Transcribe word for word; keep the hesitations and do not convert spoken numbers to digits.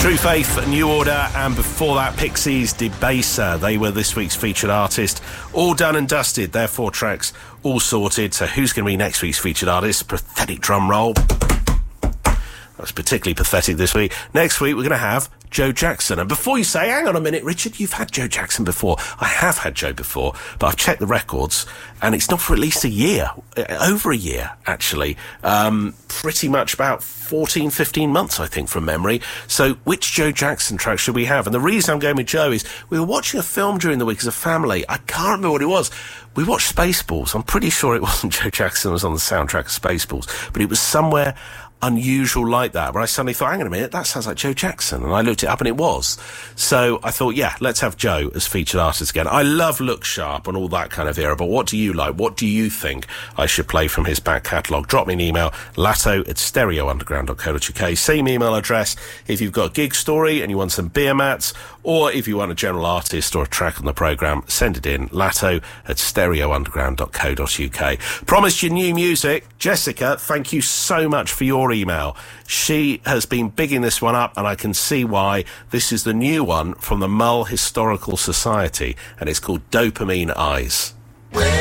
True Faith, New Order, and before that, Pixies, Debaser. They were this week's featured artist. All done and dusted. Their four tracks all sorted. So who's going to be next week's featured artist? Pathetic drum roll. That was particularly pathetic this week. Next week, we're going to have Joe Jackson. And before you say, hang on a minute, Richard, you've had Joe Jackson before. I have had Joe before, but I've checked the records, and it's not for at least a year. Over a year, actually. Um, pretty much about fourteen, fifteen months, I think, from memory. So which Joe Jackson track should we have? And the reason I'm going with Joe is we were watching a film during the week as a family. I can't remember what it was. We watched Spaceballs. I'm pretty sure it wasn't Joe Jackson who was on the soundtrack of Spaceballs, but it was somewhere unusual like that, where I suddenly thought, hang on a minute, that sounds like Joe Jackson, and I looked it up and it was. So I thought, yeah, let's have Joe as featured artist again. I love Look Sharp and all that kind of era, but what do you like? What do you think I should play from his back catalogue? Drop me an email, latto at stereo underground dot co dot uk. Same email address if you've got a gig story and you want some beer mats, or if you want a general artist or a track on the programme, send it in, latto at stereo underground dot co dot uk. Promised you new music. Jessica, thank you so much for your email. She has been bigging this one up, and I can see why. This is the new one from the Mull Historical Society, and it's called Dopamine Eyes.